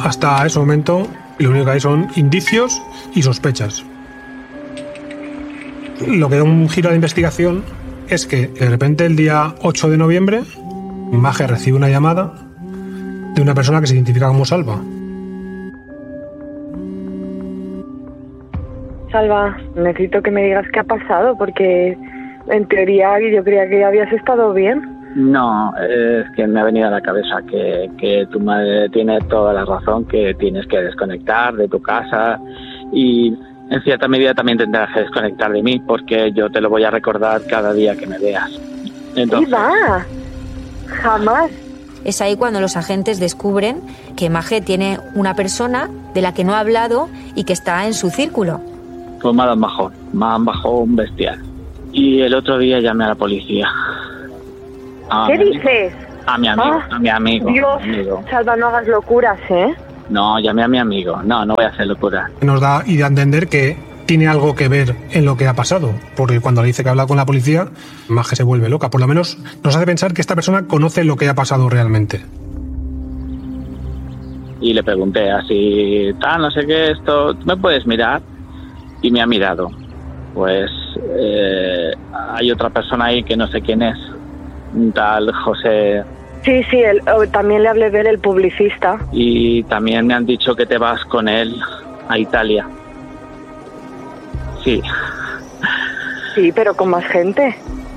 Hasta ese momento, lo único que hay son indicios y sospechas. Lo que da un giro a la investigación es que de repente el día 8 de noviembre Maje recibe una llamada de una persona que se identifica como Salva. Salva, necesito que me digas qué ha pasado, porque en teoría yo creía que habías estado bien. No, es que me ha venido a la cabeza que tu madre tiene toda la razón, que tienes que desconectar de tu casa y en cierta medida también tendrás que desconectar de mí, porque yo te lo voy a recordar cada día que me veas. Entonces... ¡Y va! Jamás. Es ahí cuando los agentes descubren que Maje tiene una persona de la que no ha hablado y que está en su círculo. Pues me han bajado un bestial. Y el otro día llamé a la policía. ¿Qué dices? A mi amigo. Dios, Salva, no hagas locuras, ¿eh? No, llamé a mi amigo. No voy a hacer locuras. Nos da idea a entender que tiene algo que ver en lo que ha pasado, porque cuando le dice que habla con la policía, Maje se vuelve loca. Por lo menos nos hace pensar que esta persona conoce lo que ha pasado realmente. Y le pregunté así, no sé qué, esto, ¿me puedes mirar? Y me ha mirado. Pues hay otra persona ahí que no sé quién es, un tal José. Sí, también le hablé de él, el publicista. Y también me han dicho que te vas con él a Italia. Sí. Sí, pero con más gente.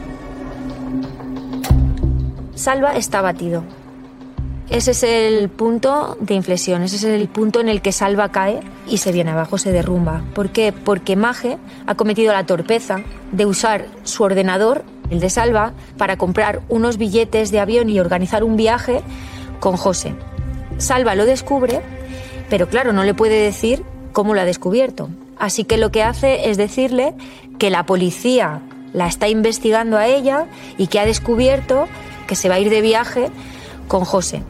Salva está abatido. Ese es el punto de inflexión, ese es el punto en el que Salva cae y se viene abajo, se derrumba. ¿Por qué? Porque Maje ha cometido la torpeza de usar su ordenador, el de Salva, para comprar unos billetes de avión y organizar un viaje con José. Salva lo descubre, pero claro, no le puede decir cómo lo ha descubierto. Así que lo que hace es decirle que la policía la está investigando a ella y que ha descubierto que se va a ir de viaje con José.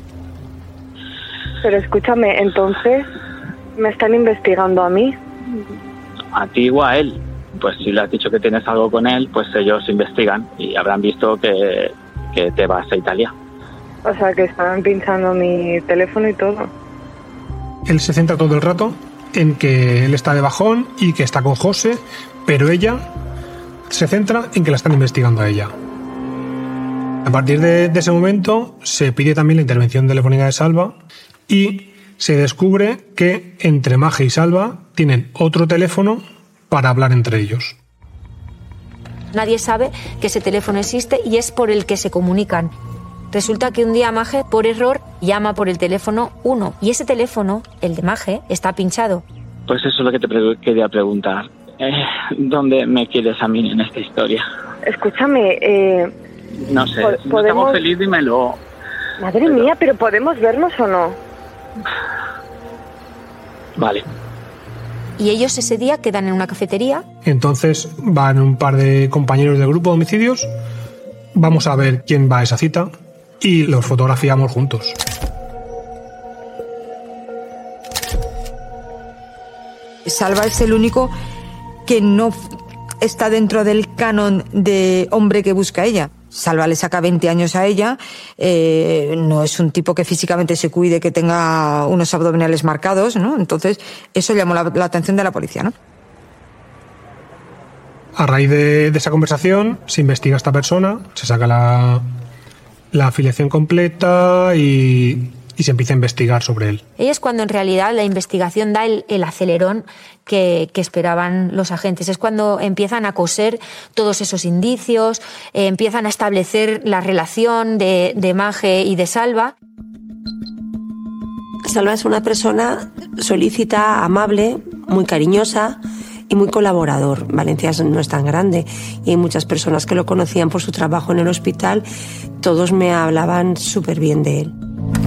Pero escúchame, entonces, ¿me están investigando a mí? A ti o a él. Pues si le has dicho que tienes algo con él, pues ellos investigan y habrán visto que te vas a Italia. O sea, que estaban pinchando mi teléfono y todo. Él se centra todo el rato en que él está de bajón y que está con José, pero ella se centra en que la están investigando a ella. A partir de ese momento se pide también la intervención telefónica de Salva y se descubre que entre Maje y Salva tienen otro teléfono para hablar entre ellos. Nadie sabe que ese teléfono existe y es por el que se comunican. Resulta que un día Maje, por error, llama por el teléfono 1 y ese teléfono, el de Maje, está pinchado. Pues eso es lo que te quería preguntar. ¿Dónde me quieres a mí en esta historia? Escúchame, no sé, si no estamos feliz, dímelo. Madre mía, pero ¿podemos vernos o no? Vale. Y ellos ese día quedan en una cafetería. Entonces van un par de compañeros del grupo de homicidios. Vamos a ver quién va a esa cita y los fotografiamos juntos. Salva es el único que no está dentro del canon de hombre que busca ella. Salva le saca 20 años a ella, no es un tipo que físicamente se cuide, que tenga unos abdominales marcados, ¿no? Entonces, eso llamó la atención de la policía, ¿no? A raíz de esa conversación se investiga a esta persona, se saca la afiliación completa y se empieza a investigar sobre él. Ahí es cuando en realidad la investigación da el acelerón que esperaban los agentes. Es cuando empiezan a coser todos esos indicios, empiezan a establecer la relación de Maje y de Salva. Salva es una persona solícita, amable, muy cariñosa y muy colaborador. Valencia no es tan grande y hay muchas personas que lo conocían por su trabajo en el hospital. Todos me hablaban súper bien de él.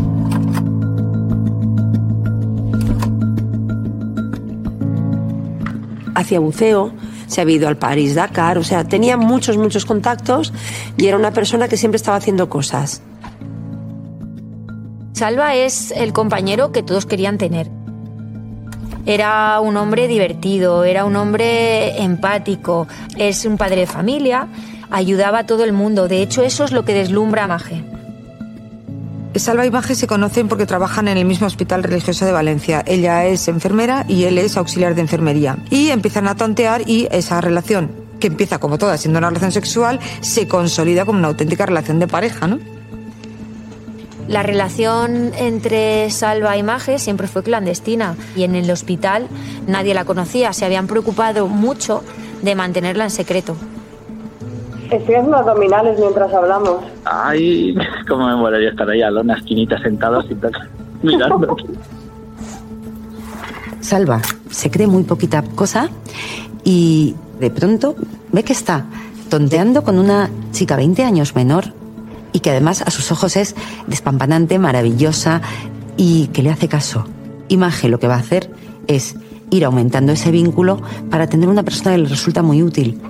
Hacía buceo, se había ido al París-Dakar, o sea, tenía muchos contactos y era una persona que siempre estaba haciendo cosas. Salva es el compañero que todos querían tener. Era un hombre divertido, era un hombre empático, es un padre de familia, ayudaba a todo el mundo. De hecho, eso es lo que deslumbra a Maje. Salva y Maje se conocen porque trabajan en el mismo hospital religioso de Valencia. Ella es enfermera y él es auxiliar de enfermería. Y empiezan a tontear y esa relación, que empieza como toda siendo una relación sexual, se consolida como una auténtica relación de pareja, ¿no? La relación entre Salva y Maje siempre fue clandestina y en el hospital nadie la conocía. Se habían preocupado mucho de mantenerla en secreto. Estoy haciendo abdominales mientras hablamos. Ay, cómo me molaría estar ahí a una esquinita sentado sin tocar, mirando. Salva se cree muy poquita cosa y de pronto ve que está tonteando con una chica 20 años menor y que además a sus ojos es despampanante, maravillosa y que le hace caso. Y Maje lo que va a hacer es ir aumentando ese vínculo para tener una persona que le resulta muy útil.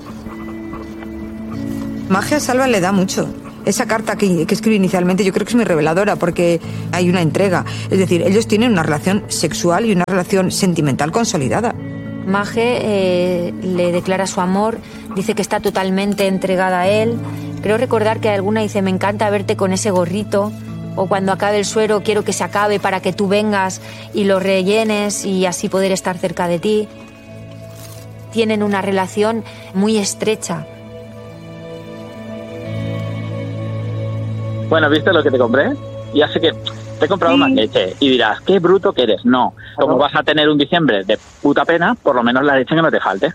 Maje a Salva le da mucho. Esa carta que escribe inicialmente yo creo que es muy reveladora porque hay una entrega. Es decir, ellos tienen una relación sexual y una relación sentimental consolidada. Maje le declara su amor, dice que está totalmente entregada a él. Creo recordar que alguna dice, me encanta verte con ese gorrito, o cuando acabe el suero quiero que se acabe para que tú vengas y lo rellenes y así poder estar cerca de ti. Tienen una relación muy estrecha. Bueno, ¿viste lo que te compré? Ya sé que te he comprado más leche y dirás, qué bruto que eres. No, como vas a tener un diciembre de puta pena, por lo menos la leche que no te falte.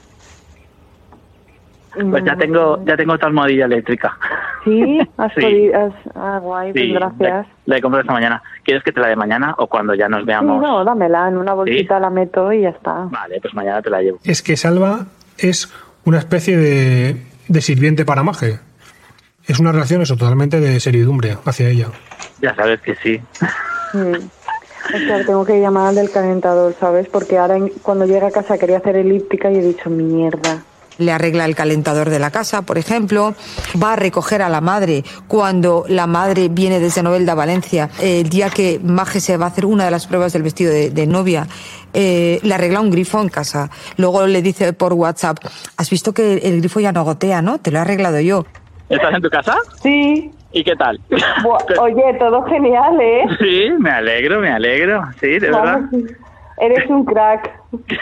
Pues ya tengo esta almohadilla eléctrica. ¿Sí? ¿Has Sí. podido? Guay, pues Sí, gracias. la he comprado esta mañana. ¿Quieres que te la dé mañana o cuando ya nos Sí, veamos? no, dámela, en una bolsita la meto y ya está. Vale, pues mañana te la llevo. Es que Salva es una especie de sirviente para Maje. Es una relación eso, totalmente de servidumbre hacia ella. Ya sabes que sí. Es que tengo que llamar al del calentador, ¿sabes? Porque ahora cuando llegue a casa quería hacer elíptica y he dicho, mierda. Le arregla el calentador de la casa, por ejemplo. Va a recoger a la madre cuando la madre viene desde Novelda a Valencia. El día que Maje se va a hacer una de las pruebas del vestido de novia, le arregla un grifo en casa. Luego le dice por WhatsApp, has visto que el grifo ya no gotea, ¿no? Te lo he arreglado yo. ¿Estás en tu casa? Sí. ¿Y qué tal? Oye, todo genial, ¿eh? Sí, me alegro. Sí, de verdad. Eres un crack.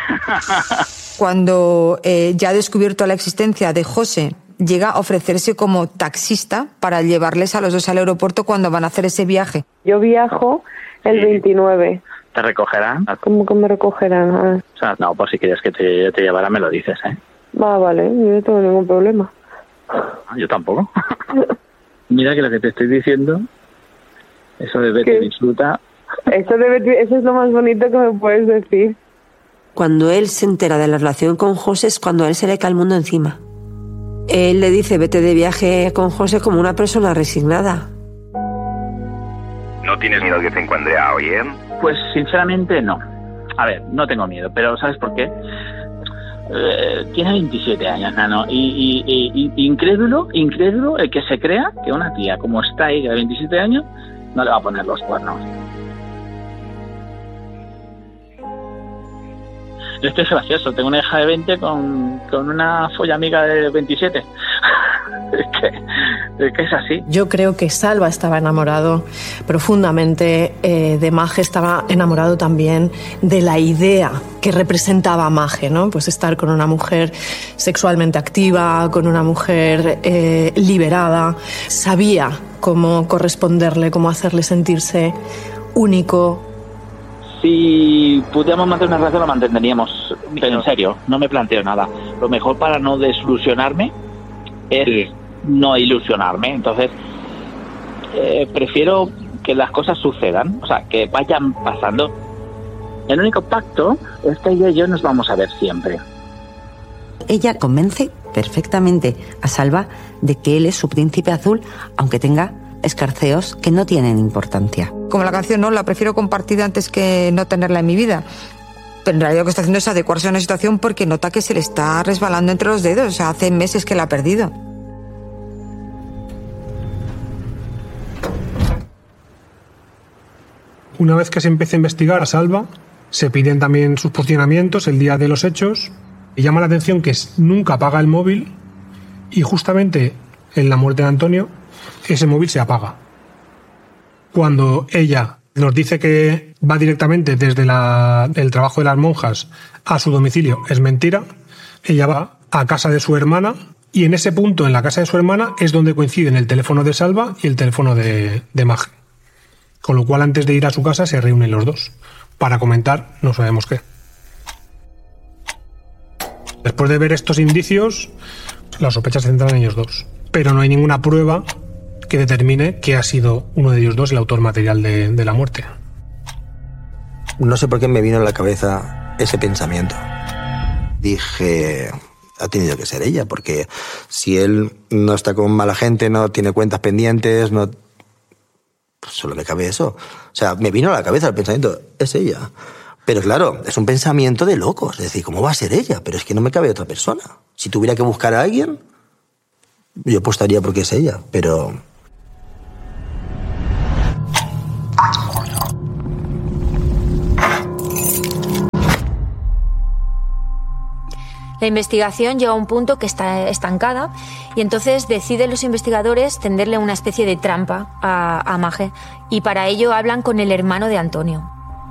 Cuando ya ha descubierto la existencia de José, llega a ofrecerse como taxista para llevarles a los dos al aeropuerto cuando van a hacer ese viaje. Yo viajo el 29. ¿Te recogerán? ¿Cómo que me recogerán? O sea, no, por si quieres que te llevara me lo dices, ¿eh? Vale, yo no tengo ningún problema. Yo tampoco. Mira que lo que te estoy diciendo, eso de vete y disfruta. Eso es lo más bonito que me puedes decir. Cuando él se entera de la relación con José es cuando a él se le cae el mundo encima. Él le dice, vete de viaje con José como una persona resignada. ¿No tienes miedo que te encuentre a Oyer? Pues sinceramente no. A ver, no tengo miedo, pero ¿sabes por qué? Tiene 27 años, Nano, y incrédulo el que se crea que una tía como está ahí, de 27 años, no le va a poner los cuernos. Esto es gracioso, tengo una hija de 20 con una folla amiga de 27. es que es así. Yo creo que Salva estaba enamorado profundamente de Maje, estaba enamorado también de la idea que representaba Maje, ¿no? Pues estar con una mujer sexualmente activa, con una mujer liberada. Sabía cómo corresponderle, cómo hacerle sentirse único. Si pudiéramos mantener una relación, la mantendríamos. Pero en serio, no me planteo nada. Lo mejor para no desilusionarme es no ilusionarme. Entonces, prefiero que las cosas sucedan, o sea, que vayan pasando. El único pacto es que ella y yo nos vamos a ver siempre. Ella convence perfectamente a Salva de que él es su príncipe azul, aunque tenga escarceos que no tienen importancia. Como la canción, no, la prefiero compartida antes que no tenerla en mi vida. Pero en realidad lo que está haciendo es adecuarse a una situación porque nota que se le está resbalando entre los dedos. O sea, hace meses que la ha perdido. Una vez que se empieza a investigar a Salva, se piden también sus posicionamientos el día de los hechos. Y llama la atención que nunca apaga el móvil y justamente en la muerte de Antonio ese móvil se apaga. Cuando ella nos dice que va directamente desde el trabajo de las monjas a su domicilio, es mentira. Ella va a casa de su hermana y en ese punto, en la casa de su hermana, es donde coinciden el teléfono de Salva y el teléfono de Maje. Con lo cual, antes de ir a su casa, se reúnen los dos para comentar no sabemos qué. Después de ver estos indicios, las sospechas se centran en ellos dos. Pero no hay ninguna prueba que determine que ha sido uno de ellos dos el autor material de la muerte. No sé por qué me vino a la cabeza ese pensamiento. Dije, ha tenido que ser ella, porque si él no está con mala gente, no tiene cuentas pendientes, no... Pues solo me cabe eso. O sea, me vino a la cabeza el pensamiento, es ella. Pero claro, es un pensamiento de locos. Es decir, ¿cómo va a ser ella? Pero es que no me cabe otra persona. Si tuviera que buscar a alguien, yo apostaría porque es ella, pero... La investigación llega a un punto que está estancada y entonces deciden los investigadores tenderle una especie de trampa a Maje y para ello hablan con el hermano de Antonio.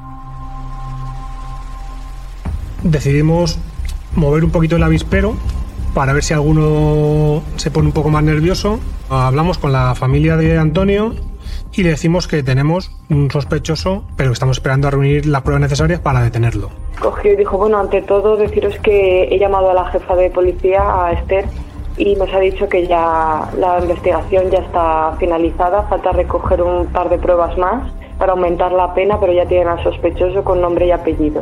Decidimos mover un poquito el avispero para ver si alguno se pone un poco más nervioso. Hablamos con la familia de Antonio y le decimos que tenemos un sospechoso, pero que estamos esperando a reunir las pruebas necesarias para detenerlo. Cogió y dijo, bueno, ante todo deciros que he llamado a la jefa de policía, a Esther, y nos ha dicho que ya la investigación ya está finalizada, falta recoger un par de pruebas más para aumentar la pena, pero ya tienen al sospechoso con nombre y apellidos.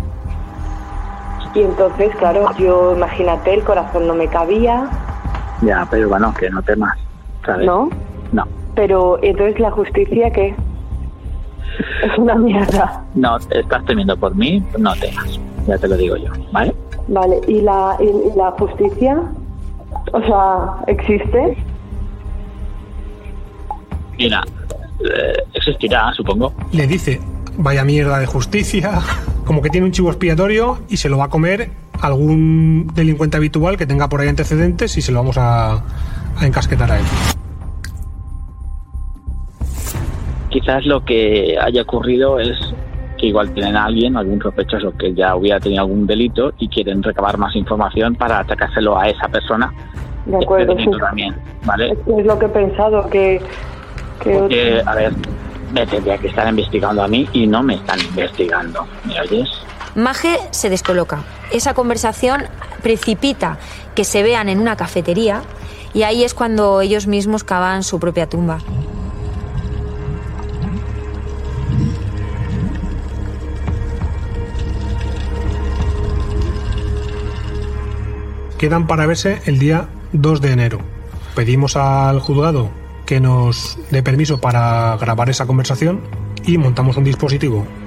Y entonces, claro, yo imagínate, el corazón no me cabía. Ya, pero bueno, que no temas, ¿sabes? ¿No? No. Pero, entonces, ¿la justicia qué? Es una mierda. No, estás temiendo por mí, no temas, ya te lo digo yo, ¿vale? Vale, ¿y la justicia? O sea, ¿existe? Mira, existirá, supongo. Le dice, vaya mierda de justicia, como que tiene un chivo expiatorio y se lo va a comer algún delincuente habitual que tenga por ahí antecedentes y se lo vamos a encasquetar a él. Quizás lo que haya ocurrido es que igual tienen a alguien, algún sospechoso que ya hubiera tenido algún delito y quieren recabar más información para atacárselo a esa persona. De acuerdo, sí. También, ¿vale? Es lo que he pensado, que porque, a ver, me tendría que estar investigando a mí y no me están investigando, ¿me oyes? Maje se descoloca. Esa conversación precipita que se vean en una cafetería y ahí es cuando ellos mismos cavan su propia tumba. Quedan para verse el día 2 de enero. Pedimos al juzgado que nos dé permiso para grabar esa conversación y montamos un dispositivo